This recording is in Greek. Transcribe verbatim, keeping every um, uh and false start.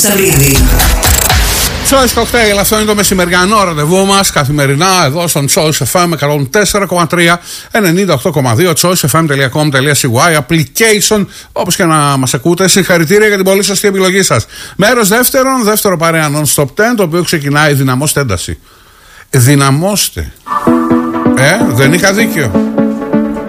Σαββίδη. Choice Cocktail, αυτό είναι το μεσημεριανό ραντεβού μας καθημερινά εδώ στον Choice εφ εμ εκατόν τέσσερα κόμμα τρία, ενενήντα οκτώ κόμμα δύο, choice εφ εμ τελεία κομ τελεία σι γουάι, application, όπως και να μας ακούτε. Συγχαρητήρια για την πολύ σωστή επιλογή σας. Μέρος δεύτερον, δεύτερο παρέα non-stop δέκα, το οποίο ξεκινάει δυναμώστε ένταση. Δυναμώστε. Ε, δεν είχα δίκιο.